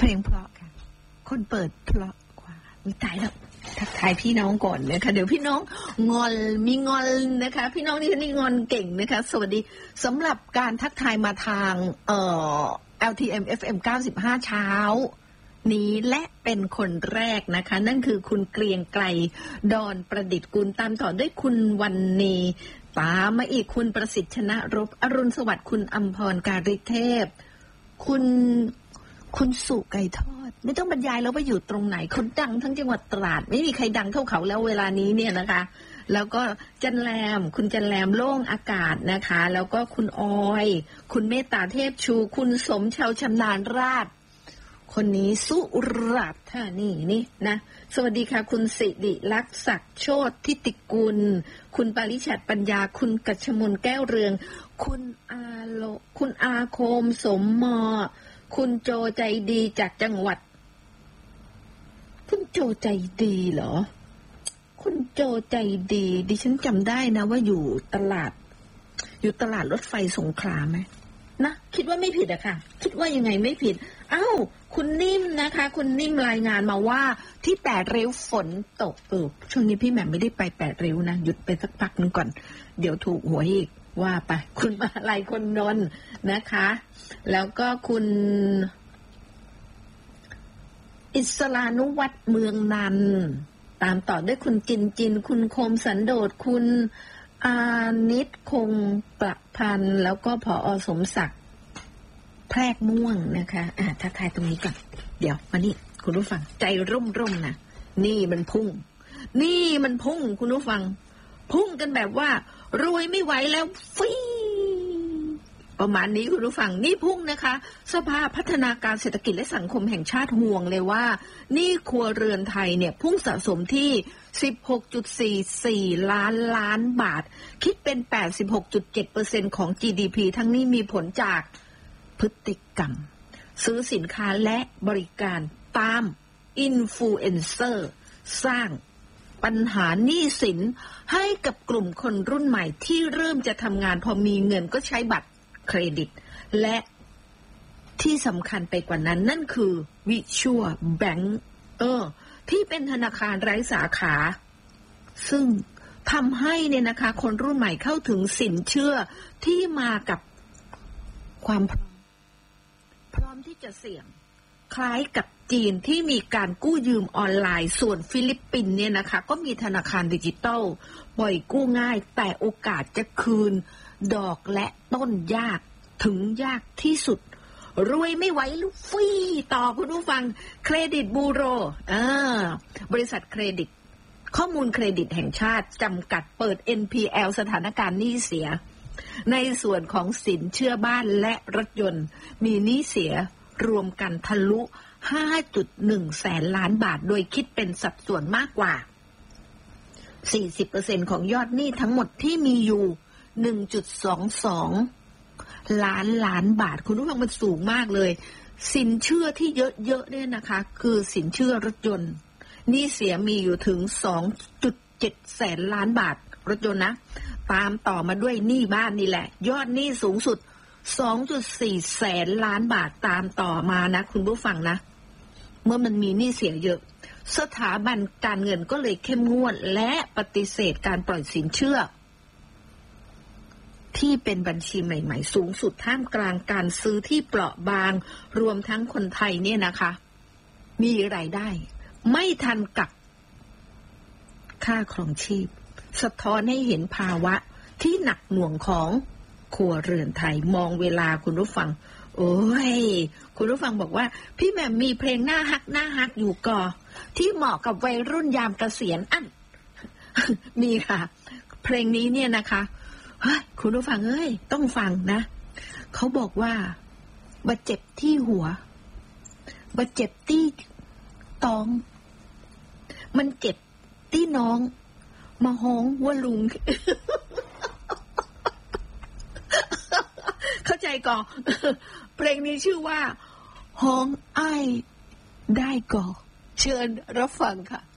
ลงเพราะค่ะคนเปิดเพราะกว่าวิตายแล้วทักทายพี่น้องก่อนนะคะเดี๋ยวพี่น้องงอนมีงอนนะคะพี่น้องนี่งอนเก่งนะคะสวัสดีสำหรับการทักทายมาทางLTM FM 95เช้านี้และเป็นคนแรกนะคะนั่นคือคุณเกรียงไกรดอนประดิษฐ์กุลตามต่อด้วยคุณวันนีตามมาอีกคุณประสิทธิ์ชนะรบอรุณสวัสดิ์คุณอำพรการิเทพคุณสุไก่ทอดไม่ต้องบรรยายแล้วว่าอยู่ตรงไหนคนดังทั้งจังหวัดตราดไม่มีใครดังเท่าเขาแล้วเวลานี้เนี่ยนะคะแล้วก็จันแรมคุณจันแรมโล่งอากาศนะคะแล้วก็คุณออยคุณเมตตาเทพชูคุณสมชาวชำนาญราชคนนี้สุราษฎร์ธานีนี่นะสวัสดีค่ะคุณสิริลักษณ์ศักดิ์โชติทิติกุลคุณปริชัดปัญญาคุณกัชมนแก้วเรืองคุณอาโคมสมมอคุณโจใจดีจากจังหวัดคุณโจใจดีเหรอคุณโจใจดีดิฉันจำได้นะว่าอยู่ตลาดรถไฟสงขลาไหมนะคิดว่าไม่ผิดอะค่ะคิดว่ายังไงไม่ผิดอ้าวคุณนิ่มนะคะคุณนิ่มรายงานมาว่าที่แปดริ้วฝนตกช่วงนี้พี่แหม่มไม่ได้ไปแปดริ้วนะหยุดไปสักพักนึงก่อนเดี๋ยวถูกหวยอีกว่าไปคุณมาลายคนนนนะคะแล้วก็คุณอิสรานุวัฒน์เมืองนันตามต่อด้วยคุณจินคุณโคมสันโดษคุณอานิตคงประพันธ์แล้วก็ผอ.สมศักดิ์แพรกม่วงนะคะทักทายตรงนี้ก่อนเดี๋ยวมานี่คุณผู้ฟังใจร่มๆนะนี่มันพุ่งคุณผู้ฟังพุ่งกันแบบว่ารวยไม่ไหวแล้วฟีประมาณนี้คุณผู้ฟังนี่พุ่งนะคะสภาพัฒนาการเศรษฐกิจและสังคมแห่งชาติห่วงเลยว่านี่ครัวเรือนไทยเนี่ยพุ่งสะสมที่ 16.44 ล้านบาทคิดเป็น 86.7% ของ GDP ทั้งนี้มีผลจากพฤติกรรมซื้อสินค้าและบริการตามอินฟลูเอนเซอร์สร้างปัญหาหนี้สินให้กับกลุ่มคนรุ่นใหม่ที่เริ่มจะทำงานพอมีเงินก็ใช้บัตรเครดิตและที่สำคัญไปกว่านั้นนั่นคือวิชัวแบงก์ที่เป็นธนาคารไร้สาขาซึ่งทำให้เนี่ยนะคะคนรุ่นใหม่เข้าถึงสินเชื่อที่มากับความพร้อมที่จะเสี่ยงคล้ายกับจีนที่มีการกู้ยืมออนไลน์ส่วนฟิลิปปินส์เนี่ยนะคะก็มีธนาคารดิจิตอลปล่อยกู้ง่ายแต่โอกาสจะคืนดอกและต้นยากถึงยากที่สุดรวยไม่ไหวลูกฟี่ต่อคุณผู้ฟังเครดิตบูโรบริษัทเครดิตข้อมูลเครดิตแห่งชาติจำกัดเปิด NPL สถานการณ์หนี้เสียในส่วนของสินเชื่อบ้านและรถยนต์มีหนี้เสียรวมกันทะลุ 5.1 แสนล้านบาทโดยคิดเป็นสัดส่วนมากกว่า 40% ของยอดหนี้ทั้งหมดที่มีอยู่ 1.22 ล้านบาทคุณผู้ฟังมันสูงมากเลยสินเชื่อที่เยอะๆเนี่ยนะคะคือสินเชื่อรถยนต์หนี้เสียมีอยู่ถึง 2.7 แสนล้านบาทรถยนต์นะตามต่อมาด้วยหนี้บ้านนี่แหละยอดหนี้สูงสุด 2.4 แสนล้านบาทตามต่อมานะคุณผู้ฟังนะเมื่อมันมีหนี้เสียเยอะสถาบันการเงินก็เลยเข้มงวดและปฏิเสธการปล่อยสินเชื่อที่เป็นบัญชีใหม่ๆสูงสุดท่ามกลางการซื้อที่เปราะบางรวมทั้งคนไทยเนี่ยนะคะมีรายได้ไม่ทันกับค่าครองชีพสะท้อนให้เห็นภาวะที่หนักหน่วงของครัวเรือนไทยมองเวลาคุณผู้ฟังโอ้ยคุณผู้ฟังบอกว่าพี่แหม่มมีเพลงน่าฮักอยู่ก่อที่เหมาะกับวัยรุ่นยามเกษียณมีค่ะเพลงนี้เนี่ยนะคะคุณผู้ฟังต้องฟังนะเขาบอกว่าบาดเจ็บที่หัวบาดเจ็บที่ท้องมันเจ็บที่น้องมาฮ้องว่าลุง เข้าใจก่อ เพลงนี้ชื่อว่าฮ้องอ้ายได้ก่อเชิญรับฟังค่ะ